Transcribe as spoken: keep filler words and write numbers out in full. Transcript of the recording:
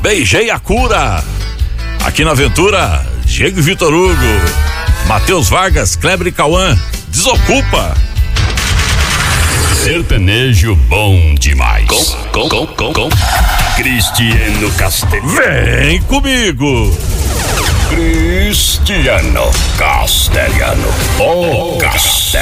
Beijei a cura. Aqui na Aventura, Diego e Vitor Hugo. Matheus Vargas, Kleber e Cauã. Desocupa. Sertanejo bom demais. Com, com, com, com, com. Cristiano Castelhano. Vem comigo. Cristiano Castelhano. O Castelhano.